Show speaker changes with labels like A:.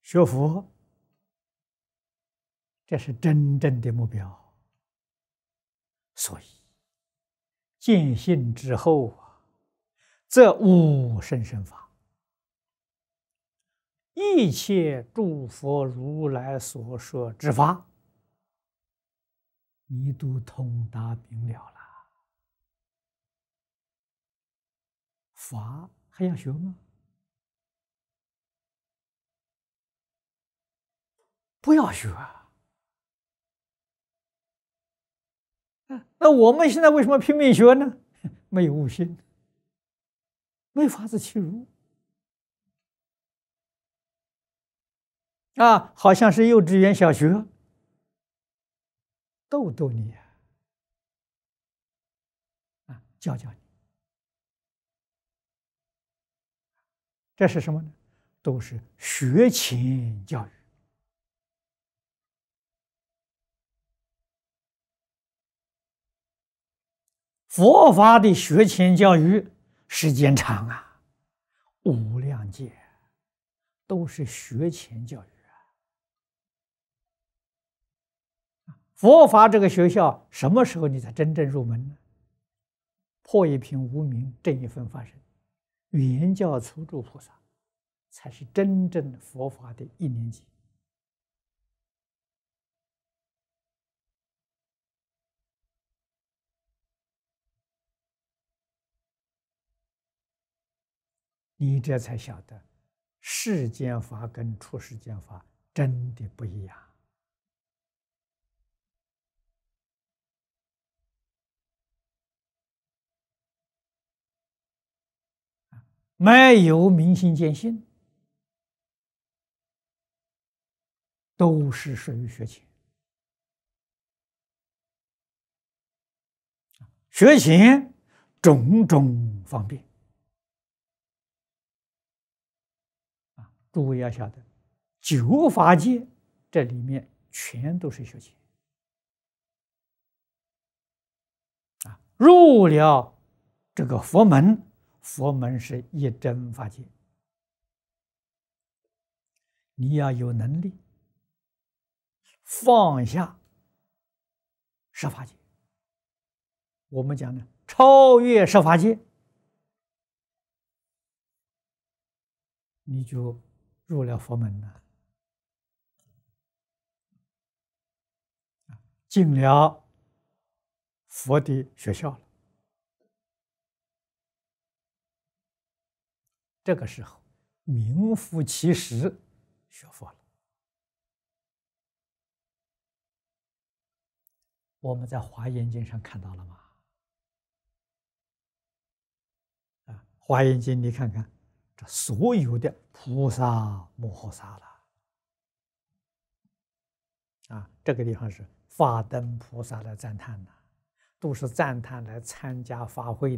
A: 学佛，这是真正的目标。所以见性之后啊，则悟甚深法，一切诸佛如来所说之法，你都通达明了了。法还要学吗？不要学啊！那我们现在为什么拼命学呢？没有悟性，没法子去入啊！好像是幼稚园、小学逗逗你啊，教教你，这是什么呢？都是学前教育。佛法的学前教育时间长啊，无量劫都是学前教育啊。佛法这个学校什么时候你才真正入门呢？破一品无明，正一分法身，圆教初住菩萨，才是真正佛法的一年级。你这才晓得，世间法跟出世间法真的不一样。没有明心见性，都是属于学前。学前种种方便啊！诸位要晓得，九法界这里面全都是学前啊。入了这个佛门，佛门是一真法界，你要有能力放下十法界。我们讲呢，超越十法界，你就入了佛门了，进了佛的学校了。这个时候名副其实学佛了。我们在《华严经》上看到了吗？啊，《华严经》你看看，这所有的菩萨摩诃萨了。啊，这个地方是法灯菩萨来赞叹的，都是赞叹来参加法会的。